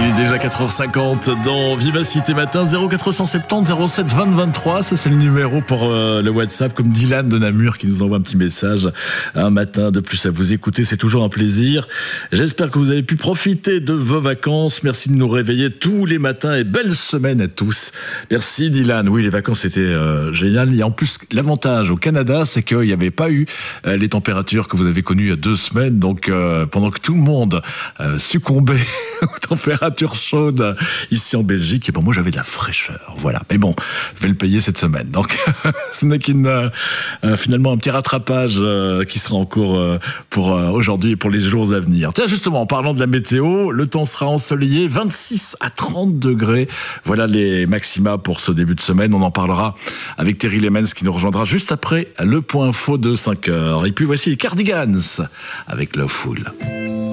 Il est déjà 4h50 dans Vivacité Matin, 0470 07 20 23. Ça, c'est le numéro pour le WhatsApp, comme Dylan de Namur qui nous envoie un petit message un matin de plus à vous écouter. C'est toujours un plaisir. J'espère que vous avez pu profiter de vos vacances. Merci de nous réveiller tous les matins et belle semaine à tous. Merci Dylan. Oui, les vacances étaient géniales. Et en plus, l'avantage au Canada, c'est qu'il n'y avait pas eu les températures que vous avez connues il y a 2 semaines. Donc, pendant que tout le monde succombait aux températures chaudes ici en Belgique, et bon, moi j'avais de la fraîcheur, voilà. Mais bon, je vais le payer cette semaine. Donc, ce n'est finalement un petit rattrapage qui sera en cours pour aujourd'hui et pour les jours à venir. Tiens, justement, en parlant de la météo, le temps sera ensoleillé, 26 à 30 degrés. Voilà les maxima pour ce début de semaine. On en parlera avec Terry Lemens qui nous rejoindra juste après le point info de 5h. Et puis voici les Cardigans avec Loveful.